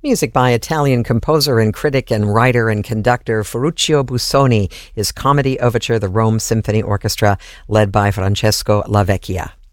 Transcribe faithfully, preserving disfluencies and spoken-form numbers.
Music by Italian composer and critic and writer and conductor Ferruccio Busoni, his comedy overture, the Rome Symphony Orchestra, led by Francesco Lavecchia.